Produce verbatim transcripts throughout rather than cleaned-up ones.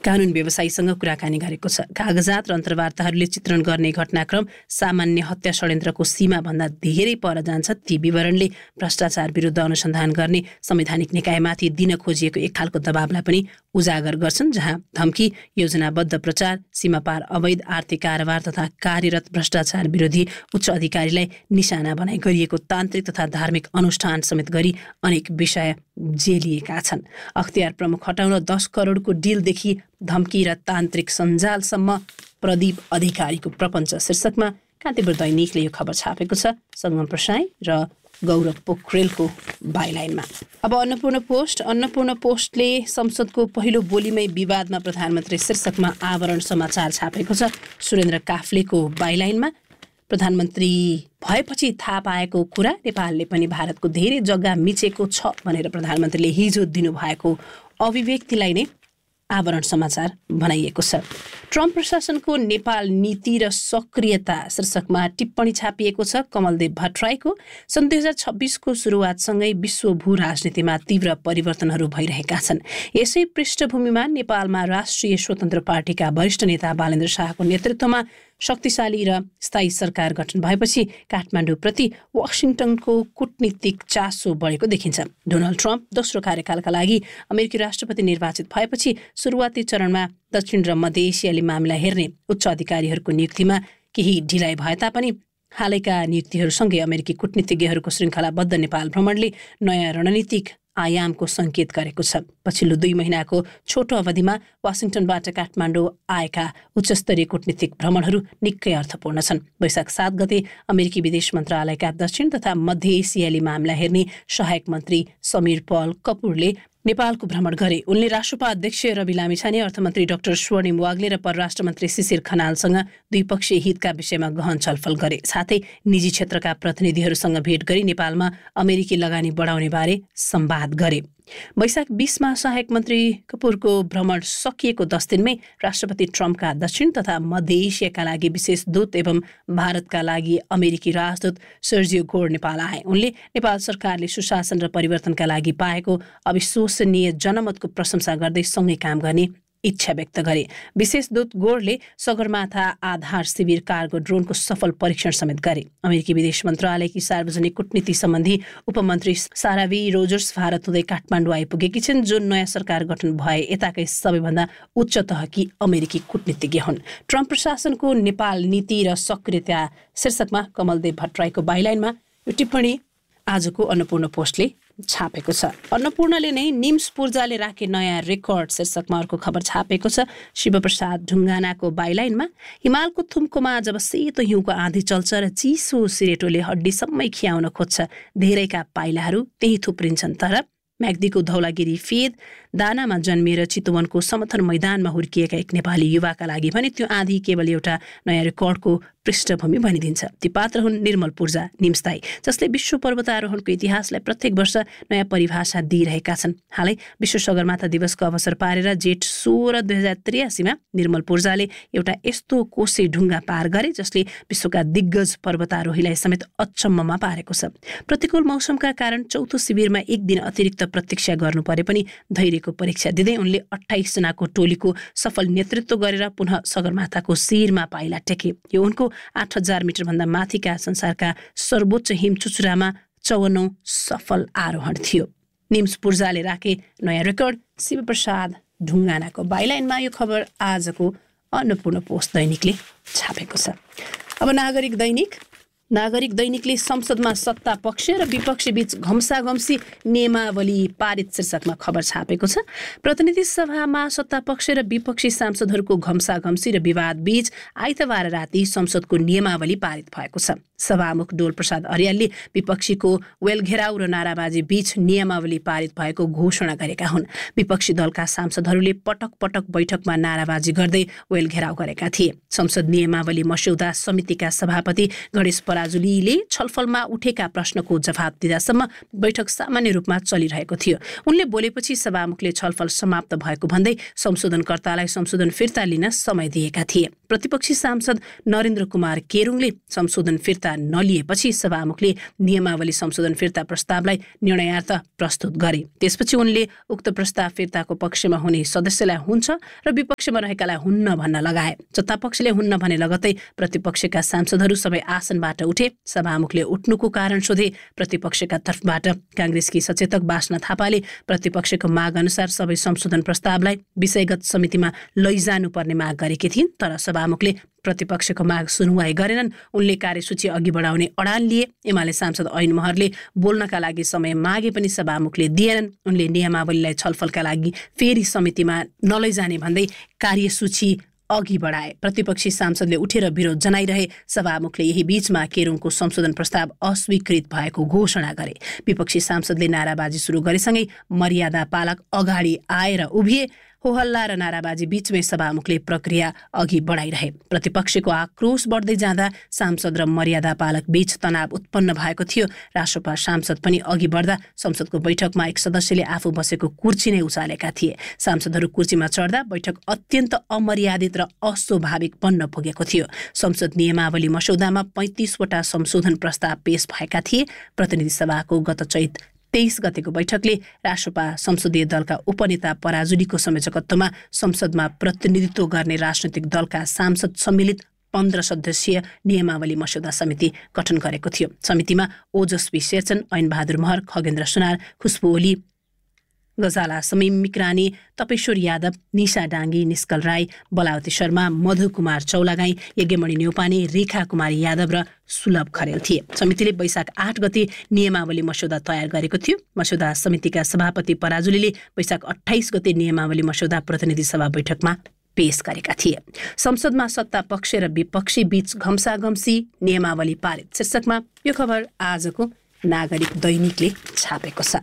कानुन व्यवसायीसँग कुराकानी गरेको छ। कागजात र अन्तर्वार्ताहरूले चित्रण गर्ने घटनाक्रम सामान्य हत्या षड्यन्त्रको सीमाभन्दा धेरै पर जान्छ। ती विवरणले भ्रष्टाचार विरुद्ध अनुसन्धान गर्ने संवैधानिक निकायमाथि दिन खोजिएको एक खालको दबावलाई पनि उजागर गर्छन्, जहाँ धम्की, योजनाबद्ध प्रचार, सीमापार अवैध आर्थिक कारोबार तथा कार्यरत भ्रष्टाचार विरोधी उच्च अधिकारीलाई निशाना बनाई गरिएको तान्त्रिक तथा धार्मिक अनुष्ठान समेत गरी अनेक विषय जेलिएका छन्। अख्तियार प्रमुख हटाउन दस करोडको डिलदेखि धम्की र तान्त्रिक सञ्जालसम्म प्रदीप अधिकारीको प्रपञ्च शीर्षकमा कान्तिपुर दैनिकले यो खबर छापेको छ, सङ्गम प्रसाई र गौरव पोखरेलको बाइलाइनमा। अब अन्नपूर्ण पोस्ट अन्नपूर्ण पोस्टले संसदको पहिलो बोलीमै विवादमा प्रधानमन्त्री शीर्षकमा आवरण समाचार छापेको छ। सुरेन्द्र काफ्लेको बाइलाइनमा प्रधानमन्त्री भएपछि थाहा पाएको कुरा, नेपालले पनि भारतको धेरै जग्गा मिचेको छ भनेर प्रधानमन्त्रीले हिजो दिनुभएको अभिव्यक्तिलाई नै आवरण समाचार बनाइएको छ। ट्रम्प प्रशासनको नेपाल नीति र सक्रियता शीर्षकमा टिप्पणी छापिएको छ। कमलदेव भट्टराईको सन् दुई हजार छब्बिसको सुरुवातसँगै विश्व भू राजनीतिमा तीव्र परिवर्तनहरू भइरहेका छन्। यसै पृष्ठभूमिमा नेपालमा राष्ट्रिय स्वतन्त्र पार्टीका वरिष्ठ नेता बालेन्द्र शाहको नेतृत्वमा शक्तिशाली र स्थायी सरकार गठन भएपछि काठमाडौँप्रति वासिङटनको कूटनीतिक चासो बढेको देखिन्छ। डोनाल्ड ट्रम्प दोस्रो कार्यकालका लागि अमेरिकी राष्ट्रपति निर्वाचित भएपछि सुरुवाती चरणमा दक्षिण र मध्य एसियाली मामिला हेर्ने उच्च अधिकारीहरूको नियुक्तिमा केही ढिलाइ भए तापनि हालैका नियुक्तिहरूसँगै अमेरिकी कूटनीतिज्ञहरूको श्रृङ्खलाबद्ध नेपाल भ्रमणले नयाँ रणनीतिक आयामको सङ्केत गरेको छ। पछिल्लो दुई महिनाको छोटो अवधिमा वासिङटनबाट काठमाडौँ आएका उच्चस्तरीय कूटनीतिक भ्रमणहरू निकै अर्थपूर्ण छन्। वैशाख सात गते अमेरिकी विदेश मन्त्रालयका दक्षिण तथा मध्य एसियाली मामिला हेर्ने सहायक मन्त्री समीर पल कपुरले नेपालको भ्रमण गरे। उनले राष्ट्रपा अध्यक्ष रवि लामिछाने, अर्थमन्त्री डाक्टर स्वर्णिम वाग्ले र परराष्ट्र मन्त्री शिशिर खनालसँग द्विपक्षीय हितका विषयमा गहन छलफल गरे। साथै निजी क्षेत्रका प्रतिनिधिहरूसँग भेट गरी नेपालमा अमेरिकी लगानी बढाउने बारे संवाद गरे। वैशाख बीसमा सहायक मन्त्री कपुरको भ्रमण सकिएको दस दिनमै राष्ट्रपति ट्रम्पका दक्षिण तथा मध्य एसियाका लागि विशेष दूत एवं भारतका लागि अमेरिकी राजदूत सर्जियो गोर नेपाल आए। उनले नेपाल सरकारले सुशासन र परिवर्तनका लागि पाएको अविश्वसनीय जनमतको प्रशंसा गर्दै सँगै काम गर्ने इच्छा व्यक्त गरे। विशेष दूत गोरले सगरमाथा आधार शिविर कार्गो ड्रोनको सफल परीक्षण समेत गरे। अमेरिकी विदेश मन्त्रालयकी सार्वजनिक कूटनीति सम्बन्धी उपमन्त्री सारावी रोजर्स भारत हुँदै काठमाडौँ आइपुगेकी छिन्, जुन नयाँ सरकार गठन भए यताकै सबैभन्दा उच्च तहकी अमेरिकी कूटनीतिज्ञ हुन्। ट्रम्प प्रशासनको नेपाल नीति र सक्रियता शीर्षकमा कमलदेव भट्टराईको बाइलाइनमा यो टिप्पणी आजको अन्नपूर्ण पोस्टले छापेको छ। अन्नपूर्णले नै निम्स पूर्जाले राखे नयाँ रेकर्ड शीर्षकमा अर्को खबर छापेको छ। शिवप्रसाद ढुङ्गानाको बाइलाइनमा हिमालको थुम्कोमा जब सेतो हिउँको आँधी चल्छ र चिसो सिरेटोले हड्डीसम्मै खियाउन खोज्छ, धेरैका पाइलाहरू त्यही थुप्रिन्छन्। तर म्याग्दीको धौलागिरी फेद दानामा जन्मिएर चितवनको समथर मैदानमा हुर्किएका एक नेपाली युवाका लागि भने त्यो आँधी केवल एउटा नयाँ रेकर्डको पृष्ठभूमि भनिदिन्छ। ती पात्र हुन् निर्मल पूर्जा निम्सदाई, जसले विश्व पर्वतारोहणको इतिहासलाई प्रत्येक वर्ष नयाँ परिभाषा दिइरहेका छन्। हालै विश्व सगरमाथा दिवसको अवसर पारेर जेठ सोह्र दुई हजार त्रियासीमा निर्मल पूर्जाले एउटा यस्तो कोसे ढुङ्गा पार गरे जसले विश्वका दिग्गज पर्वतारोहीलाई समेत अचम्ममा पारेको छ। प्रतिकूल मौसमका कारण चौथो शिविरमा एक दिन अतिरिक्त प्रतीक्षा गर्नु परे पनि धैर्यको परीक्षा दिँदै उनले अठाइस जनाको टोलीको सफल नेतृत्व गरेर पुनः सगरमाथाको शिरमा पाइला टेके। यो उनको आठ हजार मिटरभन्दा माथिका संसारका सर्वोच्च हिम चुचुरामा चौवन्नौं सफल आरोहण थियो। निम्स पूर्जाले राखे नयाँ रेकर्ड। शिवप्रसाद ढुङ्गानाको बाइलाइनमा यो खबर आजको अन्नपूर्ण पोस्ट दैनिकले छापेको छ। अब नागरिक दैनिक नागरिक दैनिकले संसदमा सत्ता पक्ष र विपक्ष बीच घम्साघम्सी नियमावली पारित शीर्षकमा खबर छापेको छ। प्रतिनिधि सभामा सत्ता पक्ष र विपक्षी सांसदहरूको घम्साघम्सी र विवाद बीच आइतबार राति संसदको नियमावली पारित भएको छ। सभामुख डोल प्रसाद अर्यालले विपक्षीको वेल घेराउ र नाराबाजी बीच नियमावली पारित भएको घोषणा गरेका हुन्। विपक्षी दलका सांसदहरूले पटक पटक बैठकमा नाराबाजी गर्दै वेल घेराउ गरेका थिए। संसद नियमावली मस्यौदा समितिका सभापति गणेश पराजुलीले छलफलमा उठेका प्रश्नको जवाब दिँदासम्म बैठक सामान्य रूपमा चलिरहेको थियो। उनले बोलेपछि सभामुखले छलफल समाप्त भएको भन्दै संशोधनकर्तालाई संशोधन फिर्ता लिन समय दिएका थिए। प्रतिपक्षी सांसद नरेन्द्र कुमार केरुङले संशोधन फिर्ता नलिएपछि सभामुखले नियमावली संशोधन फिर्ता प्रस्तावलाई निर्णयार्थ प्रस्तुत गरे। त्यसपछि उनले उक्त प्रस्ताव फिर्ताको पक्षमा हुने सदस्यलाई हुन्छ र विपक्षमा रहेकालाई हुन्न भन्न लगाए। सत्तापक्षले हुन्न भने लगतै प्रतिपक्षका सांसदहरू सबै आसनबाट उठे। सभामुखले उठ्नुको कारण सोधे। प्रतिपक्षका तर्फबाट कांग्रेसकी सचेतक बासना थापाले प्रतिपक्षको माग अनुसार सबै संशोधन प्रस्तावलाई विषयगत समितिमा लैजानुपर्ने माग गरेकी थिइन्, तर सभामुखले प्रतिपक्षको माग सुनवाई गरेनन्। उनले कार्यसूची अघि बढाउने अडान लिए। एमाले सांसद ऐन महरले बोल्नका लागि समय मागे पनि सभामुखले दिएनन्। उनले नियमावलीलाई छलफलका लागि फेरि समितिमा नलैजाने भन्दै कार्यसूची अघि बढाए। प्रतिपक्षी सांसदले उठेर विरोध जनाइरहे। सभामुखले यही बीचमा केरुङको संशोधन प्रस्ताव अस्वीकृत भएको घोषणा गरे। विपक्षी सांसदले नाराबाजी सुरु गरेसँगै मर्यादा पालक अगाडि आएर उभिए। होहल्ला र नाराबाजी बीचमै सभामुखले प्रक्रिया अघि बढाइरहे। प्रतिपक्षको आक्रोश बढ्दै जाँदा सांसद र मर्यादा पालक बीच तनाव उत्पन्न भएको थियो। राष्ट्रपा सांसद पनि अघि बढ्दा संसदको बैठकमा एक सदस्यले आफू बसेको कुर्सी नै उचालेका थिए। सांसदहरू कुर्सीमा चढ्दा बैठक अत्यन्त अमर्यादित र अस्वाभाविक बन्न पुगेको थियो। संसद नियमावली मस्यौदामा पैँतिसवटा संशोधन प्रस्ताव पेश भएका थिए। प्रतिनिधि सभाको गत चैत तेइस गतेको बैठकले राष्ट्रपा संसदीय दलका उपनेता पराजुलीको संयोजकत्वमा संसदमा प्रतिनिधित्व गर्ने राजनैतिक दलका सांसद सम्मिलित पन्ध्र सदस्यीय नियमावली मस्यौदा समिति गठन गरेको थियो। समितिमा ओजस्वी शेरचन, ऐनबहादुर महर, खगेन्द्र सुनार, खुशबु ओली, गजाला समीम मिक्रानी, तपेश्वर यादव, निशा डाङ्गी, निष्कल राई, बलावती शर्मा, मधु कुमार चौलागाई, यज्ञमणि न्यौपाने, रेखा कुमारी यादव र सुलभ खरेल थिए। समितिले वैशाख आठ गते नियमावली मस्यौदा तयार गरेको थियो। मस्यौदा समितिका सभापति पराजुलीले वैशाख अठाइस गते नियमावली मस्यौदा प्रतिनिधि सभा बैठकमा पेश गरेका थिए। संसदमा सत्ता पक्ष र विपक्षी बीच घम्साघम्सी, नियमावली पारित शीर्षकमा यो खबर आजको नागरिक दैनिकले छापेको छ।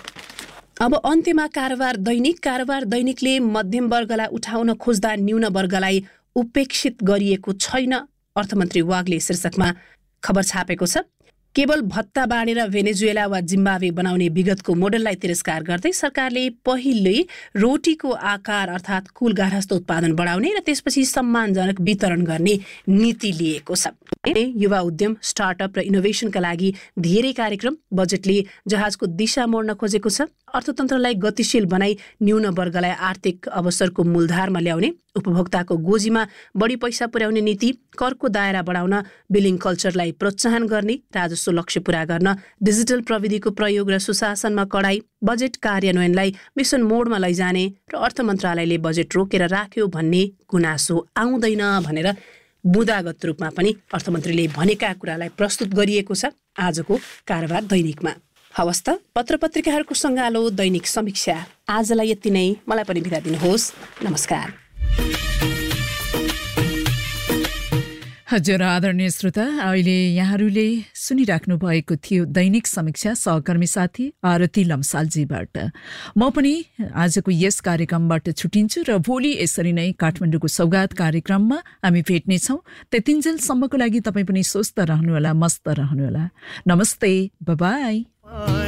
अब अन्त्यमा कारोबार दैनिक। कारोबार दैनिकले मध्यम वर्गलाई उठाउन खोज्दा न्यून वर्गलाई उपेक्षित गरिएको छैन, अर्थमन्त्री वागले शीर्षकमा खबर छापेको छ। केवल भत्ता बाँडेर भेनेजुएला वा जिम्बाब्वे बनाउने विगतको मोडललाई तिरस्कार गर्दै सरकारले पहिले रोटीको आकार अर्थात् कुल गार्हस्थ उत्पादन बढाउने र त्यसपछि सम्मानजनक वितरण गर्ने नीति लिएको छ। युवा उद्यम, स्टार्टअप र इनोभेसनका लागि धेरै कार्यक्रम। बजेटले जहाजको दिशा मोड्न खोजेको छ। अर्थतन्त्रलाई गतिशील बनाई न्यून वर्गलाई आर्थिक अवसरको मूलधारमा ल्याउने, उपभोक्ताको गोजीमा बढी पैसा पुर्याउने नीति, करको दायरा बढाउन, बिलिङ कल्चरलाई प्रोत्साहन गर्ने, राजस्व लक्ष्य पूरा गर्न डिजिटल प्रविधिको प्रयोग र सुशासनमा कडाई, बजेट कार्यान्वयनलाई मिसन मोडमा लैजाने र अर्थ मन्त्रालयले बजेट रोकेर राख्यो भन्ने गुनासो आउँदैन भनेर बुदागत रूपमा पनि अर्थमन्त्रीले भनेका कुरालाई प्रस्तुत गरिएको छ आजको कारोबार दैनिकमा। हवस् त, पत्र पत्रिकाहरूको सङ्गालो दैनिक समीक्षा आजलाई यति नै। मलाई पनि बिदा दिनुहोस्। नमस्कार। हजुर आदरणीय श्रोता, अहिले यहाँहरूले सुनिराख्नु भएको थियो दैनिक समीक्षा सहकर्मी साथी आरती लम्सालजीबाट। म पनि आजको यस कार्यक्रमबाट छुटिन्छु र भोलि यसरी नै काठमाडौँको सौगात कार्यक्रममा हामी भेट्नेछौँ। त्यतिन्जेलसम्मको लागि तपाईँ पनि स्वस्थ रहनुहोला, मस्त रहनुहोला। नमस्ते, बाई।